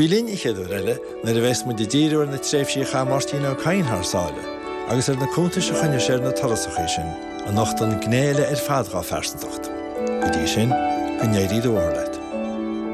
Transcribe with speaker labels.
Speaker 1: Bílín I chéadú eile nar a bheits mu de díúir na tréimhsí cha Martína ó Cain thsáile, agus na cúntas a chuine sér na tarasachí sin, a nocht an gnéile fadgá fersantacht. Go dtí sin, go néirí do bhharla.